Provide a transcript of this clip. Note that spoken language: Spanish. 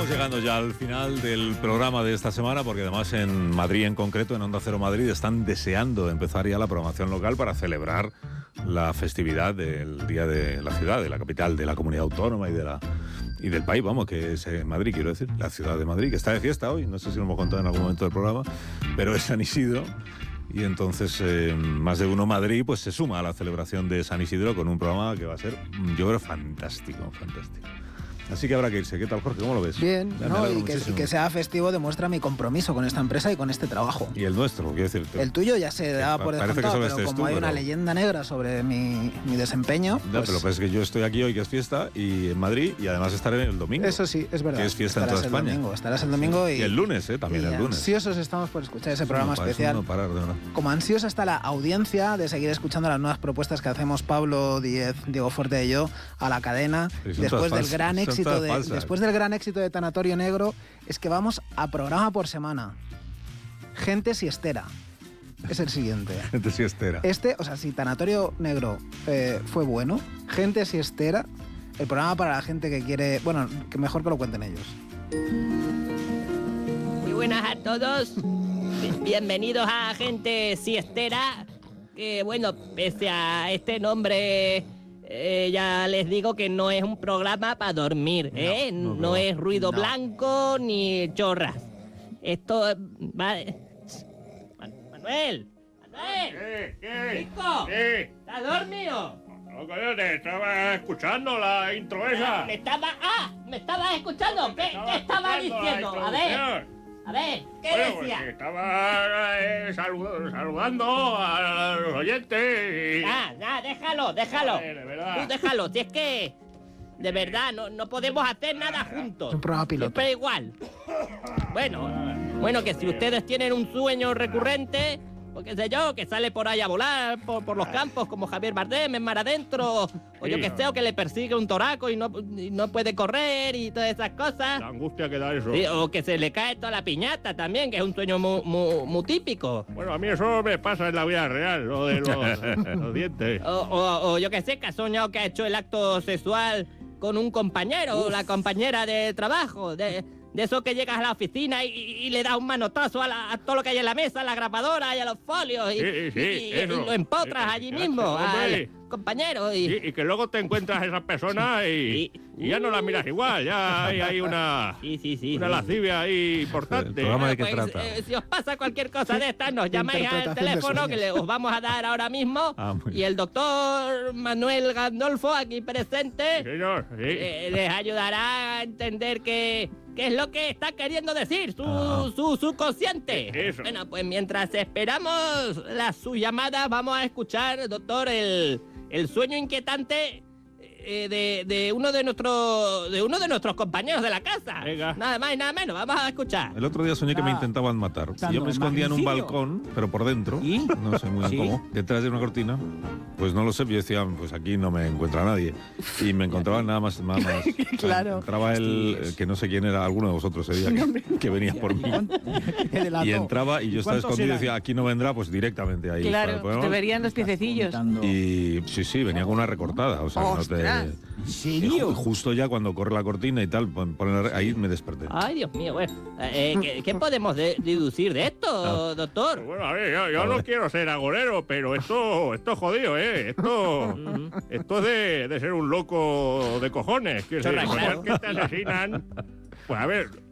Estamos llegando ya al final del programa de esta semana, porque además en Madrid en concreto, en Onda Cero Madrid, están deseando empezar ya la programación local para celebrar la festividad del Día de la Ciudad, de la capital, de la comunidad autónoma y del país, vamos, que es Madrid, quiero decir, la ciudad de Madrid, que está de fiesta hoy, no sé si lo hemos contado en algún momento del programa, pero es San Isidro. Y entonces más de uno Madrid pues se suma a la celebración de San Isidro con un programa que va a ser, yo creo, fantástico. Así que habrá que irse. ¿Qué tal, Jorge? ¿Cómo lo ves? Bien, ¿no? Y que sea festivo demuestra mi compromiso con esta empresa y con este trabajo. Y el nuestro, quiero decir. El tuyo ya se da por descontado, pero como hay una leyenda negra sobre mi desempeño... Ya, pues, pero es que yo estoy aquí hoy, que es fiesta, y en Madrid, y además estaré el domingo. Eso sí, es verdad. Que es fiesta en toda España. Estarás el domingo y el lunes, también el lunes. Ansiosos estamos por escuchar ese programa especial. No parar, de verdad. Como ansiosa está la audiencia de seguir escuchando las nuevas propuestas que hacemos Pablo Díez, Diego Fuerte y yo a la cadena, después del gran éxito del gran éxito de Tanatorio Negro, es que vamos a programa por semana. Gente siestera. Es el siguiente. Gente siestera. Si Tanatorio Negro fue bueno, Gente siestera, el programa para la gente que quiere... Bueno, que mejor que lo cuenten ellos. Muy buenas a todos. Bienvenidos a Gente siestera. Que bueno, pese a este nombre... ya les digo que no es un programa para dormir, ¿eh? No es ruido blanco ni chorras. Esto va... Manuel. ¿Qué? Chico, ¿Qué? ¿estás dormido? No, coño, te estaba escuchando la intro esa. ¿Me estabas escuchando? ¿Qué estaba diciendo? A ver, ¿qué decía? Pues estaba saludando a los oyentes. Déjalo. De verdad. Tú déjalo, si es que... De verdad, no podemos hacer nada juntos. Es un programa piloto. Siempre igual. Bueno, que si ustedes tienen un sueño recurrente, o qué sé yo, que sale por ahí a volar por los campos como Javier Bardem en Mar Adentro, o yo qué sé, o que le persigue un toraco y no puede correr y todas esas cosas. La angustia que da eso. Sí, o que se le cae toda la piñata también, que es un sueño muy típico. Bueno, a mí eso me pasa en la vida real, lo de los dientes. O yo qué sé, que ha soñado que ha hecho el acto sexual con un compañero o la compañera de trabajo, de eso que llegas a la oficina y le das un manotazo a todo lo que hay en la mesa, a la grapadora y a los folios y lo empotras allí mismo al compañero. Y que luego te encuentras a esa persona y ya no la miras igual, ya hay una lascivia ahí importante. ¿El programa de qué trata? Si os pasa cualquier cosa de estas, nos llamáis al teléfono que os vamos a dar ahora mismo. Y el doctor Manuel Gandolfo, aquí presente, Sí, señor, les ayudará a entender qué es lo que está queriendo decir su subconsciente. Eso. Bueno, pues mientras esperamos su llamada, vamos a escuchar, doctor, el sueño inquietante de uno de nuestros compañeros de la casa. Venga. Nada más y nada menos, vamos a escuchar. El otro día soñé que me intentaban matar. Yo me escondía en un balcón, pero por dentro, no sé muy bien cómo, detrás de una cortina. Pues no lo sé, yo decía, pues aquí no me encuentra nadie. Y me encontraban nada más. Claro. Entraba el que no sé quién era, alguno de vosotros ese día, que venía por mí. Y entraba y yo estaba escondido y decía, aquí no vendrá, pues directamente ahí. Claro, te verían los piececillos. Y sí, venía con una recortada, o sea, no te... ¿En serio? Justo ya cuando corre la cortina y tal, ahí me desperté. Ay, Dios mío, bueno. ¿Qué podemos deducir de esto, doctor? Bueno, a ver, yo no quiero ser agorero, pero esto es jodido, ¿eh? Esto es de ser un loco de cojones. Que te asesinan. Pues a ver,